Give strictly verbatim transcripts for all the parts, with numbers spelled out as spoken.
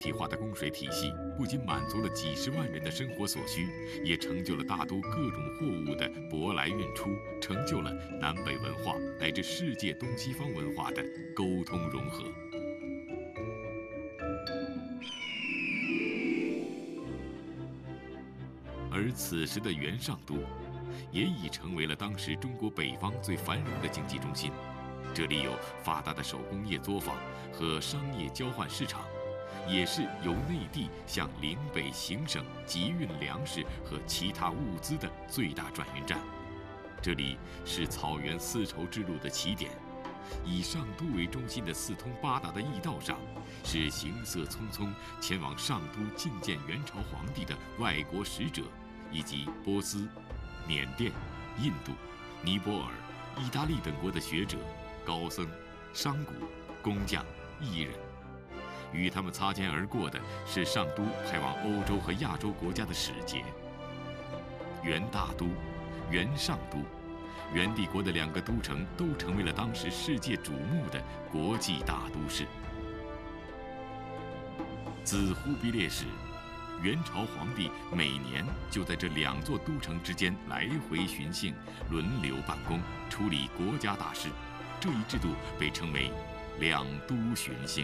体化的供水体系不仅满足了几十万人的生活所需，也成就了大都各种货物的舶来运出，成就了南北文化乃至世界东西方文化的沟通融合。而此时的元上都，也已成为了当时中国北方最繁荣的经济中心。这里有发达的手工业作坊和商业交换市场，也是由内地向岭北行省集运粮食和其他物资的最大转运站。这里是草原丝绸之路的起点，以上都为中心的四通八达的驿道上，是行色匆匆前往上都觐见元朝皇帝的外国使者，以及波斯、缅甸、印度、尼泊尔、意大利等国的学者、高僧、商贾、工匠、艺人。与他们擦肩而过的是上都派往欧洲和亚洲国家的使节。元大都、元上都，元帝国的两个都城都成为了当时世界瞩目的国际大都市。自忽必烈时，元朝皇帝每年就在这两座都城之间来回巡幸，轮流办公，处理国家大事。这一制度被称为两都巡幸。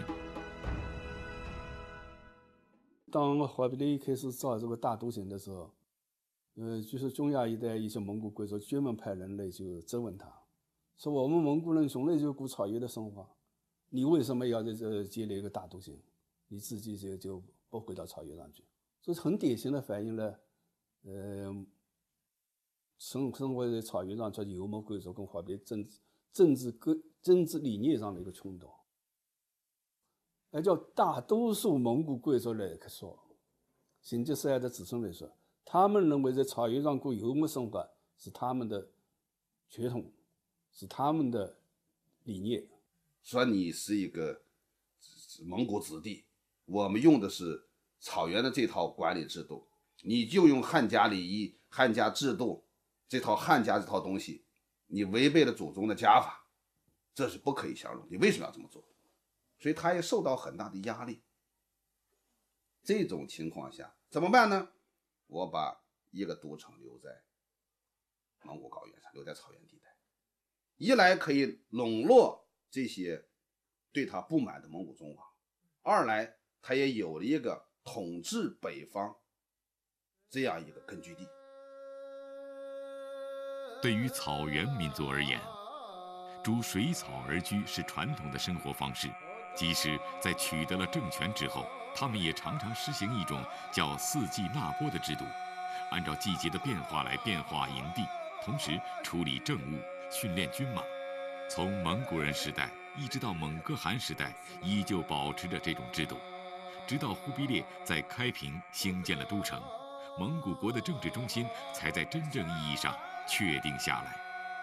当忽必烈开始造这个大都行的时候，呃，就是中亚一带一些蒙古贵族专门派人来就质问他，说我们蒙古人从来就过草原的生活，你为什么要在这建立一个大都行？你自己就就不回到草原上去？这是很典型的反映了，呃，生生活在草原上这游牧贵族跟忽必烈政治政治各政治理念上的一个冲突。而叫大多数蒙古贵族来说，成吉思汗的子孙来说，他们认为在草原上过游牧生活是他们的血统，是他们的理念。 说你是一个蒙古子弟，我们用的是草原的这套管理制度，你就用汉家礼仪、汉家制度这套汉家这套东西，你违背了祖宗的家法，这是不可以相容。你为什么要这么做？所以他也受到很大的压力。这种情况下怎么办呢？我把一个都城留在蒙古高原上，留在草原地带，一来可以笼络这些对他不满的蒙古宗王，二来他也有了一个统治北方这样一个根据地。 对于草原民族而言，逐水草而居是传统的生活方式。即使在取得了政权之后，他们也常常实行一种叫四季纳波的制度，按照季节的变化来变化营地，同时处理政务、训练军马。从蒙古人时代一直到蒙哥汗时代，依旧保持着这种制度。直到忽必烈在开平兴建了都城，蒙古国的政治中心才在真正意义上确定下来。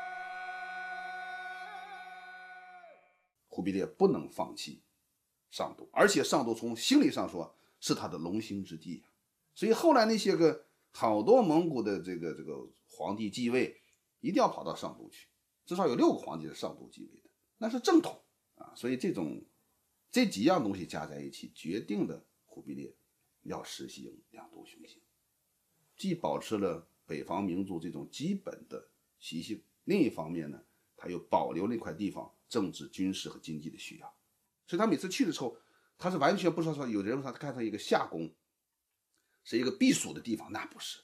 忽必烈不能放弃上都，而且上都从心理上说是他的龙兴之地，所以后来那些个好多蒙古的这个这个皇帝继位，一定要跑到上都去，至少有六个皇帝是上都继位的，那是正统啊。所以这种这几样东西加在一起，决定了忽必烈要实行两都巡幸，既保持了北方民族这种基本的习性，另一方面呢，他又保留那块地方政治、军事和经济的需要。所以他每次去的时候，他是完全不是说有人他看成一个夏宫，是一个避暑的地方，那不是。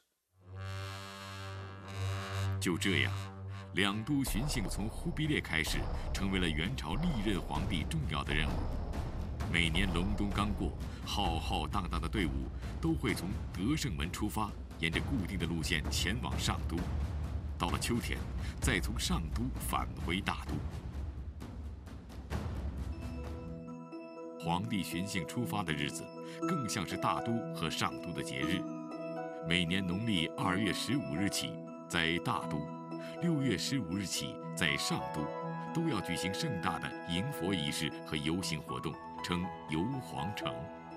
就这样，两都巡幸从忽必烈开始，成为了元朝历任皇帝重要的任务。每年隆冬刚过，浩浩荡荡的队伍都会从德胜门出发，沿着固定的路线前往上都。到了秋天，再从上都返回大都。皇帝巡幸出发的日子，更像是大都和上都的节日。每年农历二月十五日起，在大都；六月十五日起，在上都，都要举行盛大的迎佛仪式和游行活动，称游皇城。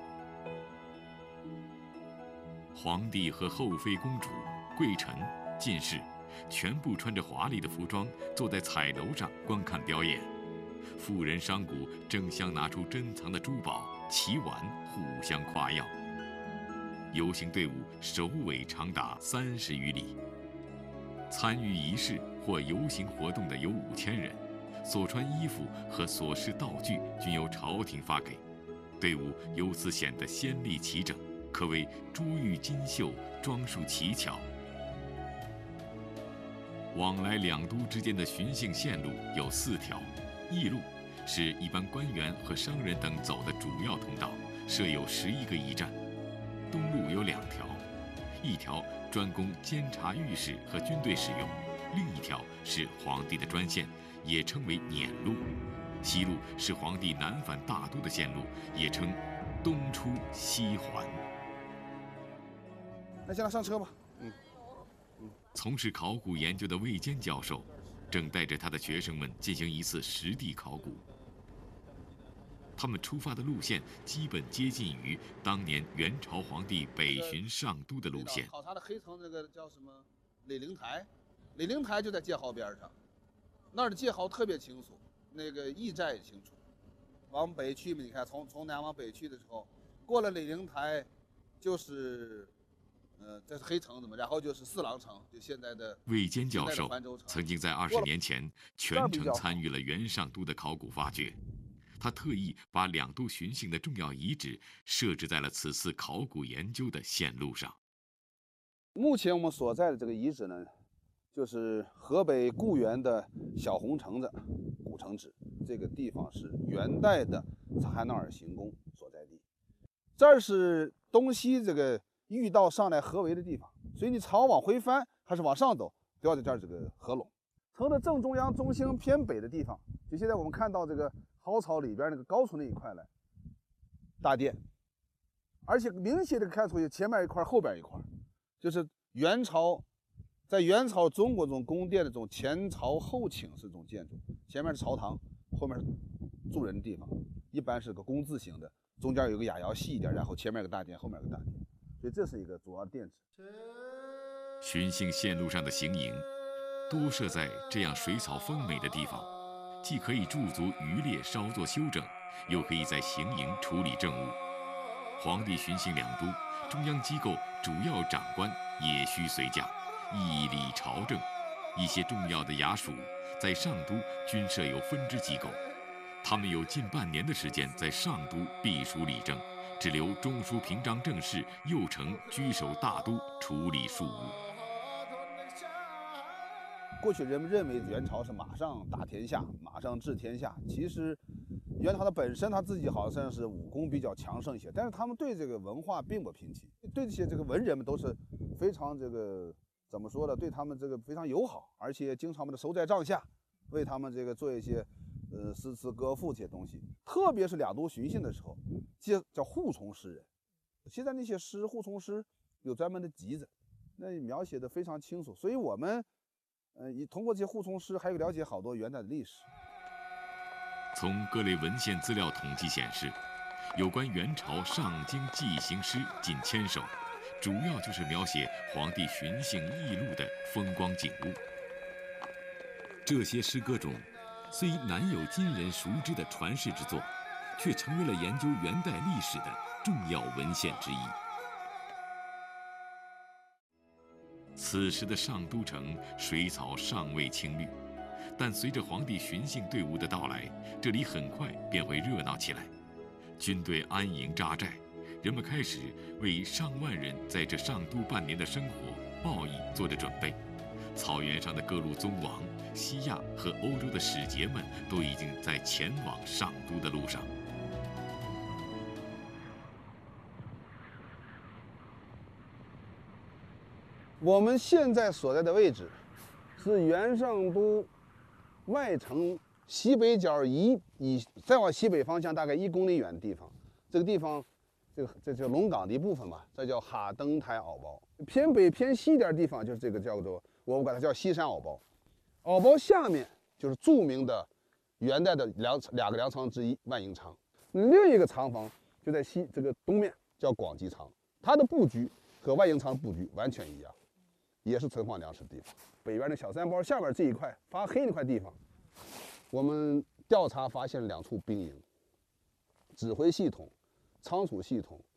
皇帝和后妃、公主、贵臣、进士，全部穿着华丽的服装，坐在彩楼上观看表演。富人商贾争相拿出珍藏的珠宝， 旗碗互相夸耀。游行队伍首尾长达三十余里，参与仪式或游行活动的有五千人，所穿衣服和所饰道具均由朝廷发给，队伍由此显得鲜丽齐整，可谓珠玉金绣，装束奇巧。往来两都之间的巡幸线路有四条，驿路是一般官员和商人等走的主要通道，设有十一个驿站。东路有两条，一条专供监察御史和军队使用，另一条是皇帝的专线，也称为辇路。西路是皇帝南返大都的线路，也称东出西还。 那现在上车吧。嗯。 从事考古研究的魏坚教授，正带着他的学生们进行一次实地考古。他们出发的路线基本接近于当年元朝皇帝北巡上都的路线。 考察的黑城那个叫什么李陵台，李陵台就在界壕边上，那儿的界壕特别清楚，那个驿站也清楚。往北去嘛，你看从从南往北去的时候，过了李陵台，就是，呃，这是黑城的嘛，然后就是四郎城，就现在的。 魏坚教授曾经在二十年前全程参与了元上都的考古发掘。他特意把两都巡幸的重要遗址设置在了此次考古研究的线路上。 目前我们所在的这个遗址呢，就是河北固原的小红城子古城址，这个地方是元代的察哈诺尔行宫所在地。这儿是东西这个御道上来合围的地方，所以你朝往回翻还是往上走，都要在这儿这个合拢。城的正中央中心偏北的地方，就现在我们看到这个蒿草里边那个高出那一块来，大殿，而且明显的看出去前面一块后边一块，就是元朝在元朝中国这种宫殿的这种前朝后倾式这种建筑，前面是朝堂，后面是住人的地方，一般是个工字形的，中间有个雅窑细一点，然后前面有个大殿，后面有个大殿，所以这是一个主要殿址。 巡幸线路上的行营多设在这样水草丰美的地方，既可以驻足渔猎稍作休整，又可以在行营处理政务。皇帝巡幸两都，中央机构主要长官也需随驾，议理朝政。一些重要的衙署在上都均设有分支机构，他们有近半年的时间在上都避暑理政，只留中书平章政事右丞居守大都处理庶务。 过去人们认为元朝是马上打天下，马上治天下。其实，元朝它本身他自己好像是武功比较强盛一些，但是他们对这个文化并不摒弃，对这些这个文人们都是非常这个怎么说呢？对他们这个非常友好，而且经常把他收在帐下，为他们这个做一些呃诗词歌赋这些东西。特别是两都巡幸的时候，叫叫护从诗人。现在那些诗护从诗有专门的集子，那描写的非常清楚，所以我们。呃，通过这些护从诗，还有了解好多元代的历史。 从各类文献资料统计显示，有关元朝上京记行诗近千首，主要就是描写皇帝巡幸驿路的风光景物。这些诗歌中，虽难有今人熟知的传世之作，却成为了研究元代历史的重要文献之一。此时的上都城水草尚未青绿，但随着皇帝巡幸队伍的到来，这里很快便会热闹起来。军队安营扎寨，人们开始为上万人在这上都半年的生活报义做着准备。草原上的各路宗王、西亚和欧洲的使节们都已经在前往上都的路上。 我们现在所在的位置是元上都外城西北角一以再往西北方向大概一公里远的地方。这个地方，这个这叫龙岗的一部分嘛，这叫哈登台袄包。偏北偏西一点的地方就是这个叫做我们管它叫西山袄包。袄包下面就是著名的元代的两两个粮仓之一万营仓，另一个仓房就在西这个东面叫广济仓，它的布局和万营仓的布局完全一样。也是存放粮食的地方。北边的小山包下面这一块发黑那块地方，我们调查发现两处兵营，指挥系统仓储系统